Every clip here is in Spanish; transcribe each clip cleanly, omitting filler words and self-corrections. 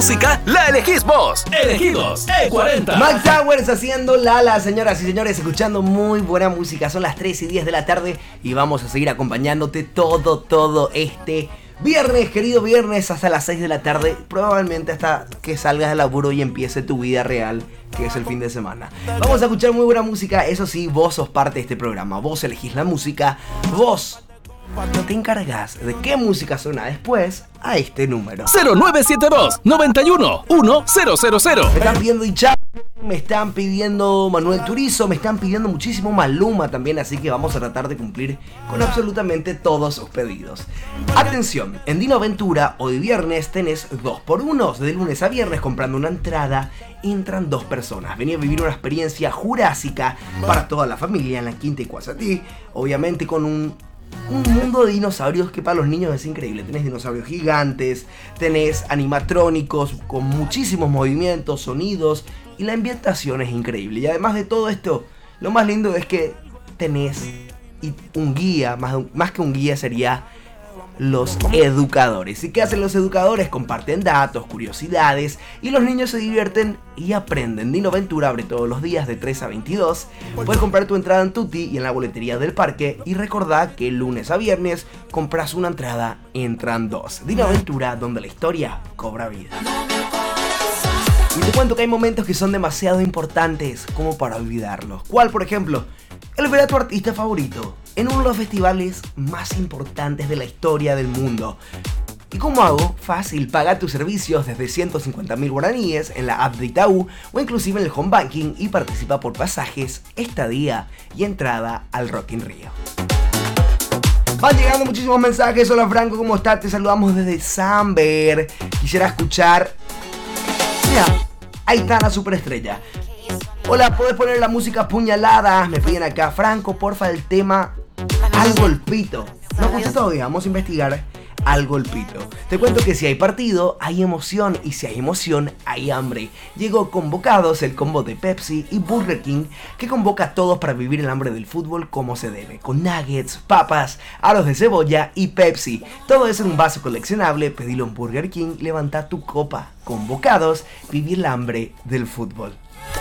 música la elegís vos. Elegidos E40. Max Towers haciendo Lala, señoras y señores, escuchando muy buena música. Son las 3:10 de la tarde y vamos a seguir acompañándote todo este viernes, querido viernes, hasta las 6 de la tarde. Probablemente hasta que salgas del laburo y empiece tu vida real, que es el fin de semana. Vamos a escuchar muy buena música. Eso sí, vos sos parte de este programa. Vos elegís la música. Vos te encargas de qué música suena después a este número 0972 91 1000. Me están pidiendo Icha, me están pidiendo Manuel Turizo, me están pidiendo muchísimo Maluma también, así que vamos a tratar de cumplir con absolutamente todos sus pedidos. Atención, en Dino Aventura hoy viernes tenés 2x1, de lunes a viernes comprando una entrada entran 2 personas. Vení a vivir una experiencia jurásica para toda la familia en la Quinta Iguazatí, obviamente con un mundo de dinosaurios que para los niños es increíble. Tenés dinosaurios gigantes, tenés animatrónicos con muchísimos movimientos, sonidos, y la ambientación es increíble. Y además de todo esto, lo más lindo es que tenés un guía, más que un guía sería los educadores. ¿Y qué hacen los educadores? Comparten datos, curiosidades, y los niños se divierten y aprenden. Dino Aventura abre todos los días de 3 a 22. Puedes comprar tu entrada en Tutti y en la boletería del parque, y recordá que lunes a viernes compras una entrada, entran 2. Dino Aventura, donde la historia cobra vida. Y te cuento que hay momentos que son demasiado importantes como para olvidarlos. ¿Cuál, por ejemplo? El ver a tu artista favorito en uno de los festivales más importantes de la historia del mundo. ¿Y cómo hago? Fácil, paga tus servicios desde 150.000 guaraníes en la app de Itaú o inclusive en el home banking, y participa por pasajes, estadía y entrada al Rock in Rio. Van llegando muchísimos mensajes. Hola Franco, ¿cómo estás? Te saludamos desde Samber. Quisiera escuchar... Mira, Aitana Superestrella. Hola, ¿puedes poner la música Puñaladas? Me piden acá. Franco, porfa, el tema Al Golpito. No gusta todavía, vamos a investigar Al Golpito. Te cuento que si hay partido, hay emoción, y si hay emoción, hay hambre. Llegó Convocados, el combo de Pepsi y Burger King, que convoca a todos para vivir el hambre del fútbol como se debe, con nuggets, papas, aros de cebolla y Pepsi. Todo eso en un vaso coleccionable. Pedilo en Burger King, levanta tu copa. Convocados, vivir el hambre del fútbol.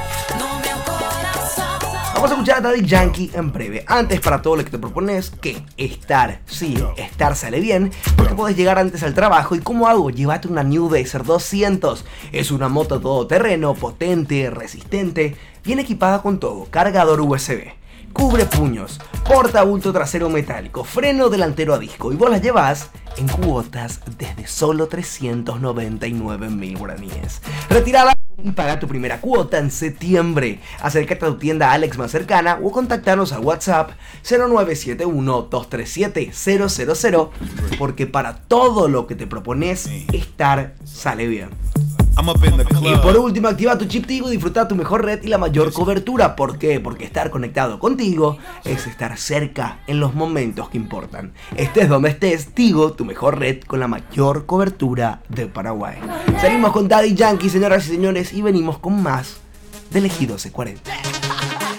Vamos a escuchar a Daddy Yankee en breve. Antes, para todo lo que te propones, que estar, sí, estar sale bien, porque puedes llegar antes al trabajo. ¿Y cómo hago? Llévate una New Racer 200. Es una moto todoterreno, potente, resistente, bien equipada con todo: cargador USB, cubre puños, porta bulto trasero metálico, freno delantero a disco, y vos la llevas en cuotas desde solo 399.000 guaraníes. Retírala y paga tu primera cuota en septiembre. Acércate a tu tienda Alex más cercana o contactanos al WhatsApp 0971-237-000, porque para todo lo que te propones, estar sale bien. Y por último, activa tu chip Tigo y disfruta tu mejor red y la mayor cobertura. ¿Por qué? Porque estar conectado contigo es estar cerca en los momentos que importan. Estés donde estés, Tigo, tu mejor red con la mayor cobertura de Paraguay. Seguimos con Daddy Yankee, señoras y señores, y venimos con más de Elegidos E40.